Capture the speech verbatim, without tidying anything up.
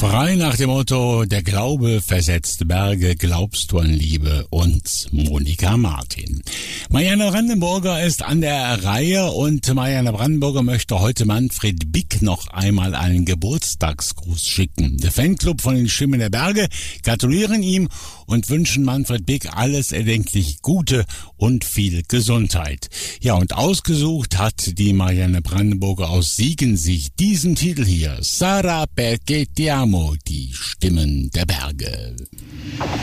Frei nach dem Motto, der Glaube versetzt Berge, glaubst du an Liebe? Und Monika Martin. Marianne Brandenburger ist an der Reihe und Marianne Brandenburger möchte heute Manfred Bick noch einmal einen Geburtstagsgruß schicken. Der Fanclub von den Stimmen der Berge gratulieren ihm und wünschen Manfred Bick alles erdenklich Gute und viel Gesundheit. Ja, und ausgesucht hat die Marianne Brandenburger aus Siegen sich diesen Titel hier. Sarà perché ti amo, die Stimmen der Berge.